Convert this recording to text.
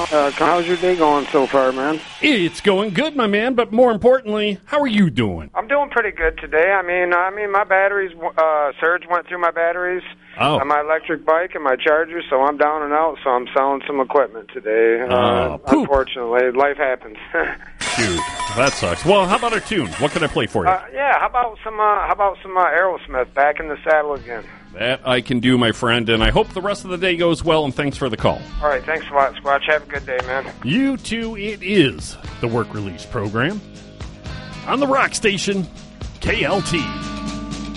How's your day going so far, man? It's going good, my man, but more importantly, how are you doing? I'm doing pretty good today. I mean, my batteries, surge went through my batteries on my electric bike and my charger, so I'm down and out, so I'm selling some equipment today. Unfortunately, life happens. Shoot, that sucks. Well, how about a tune? What can I play for you? How about some Aerosmith, Back in the Saddle Again? That I can do, my friend, and I hope the rest of the day goes well, and thanks for the call. All right, thanks a lot, Squatch. Have a good day, man. You too. It is the Work Release Program on the rock station, KLT.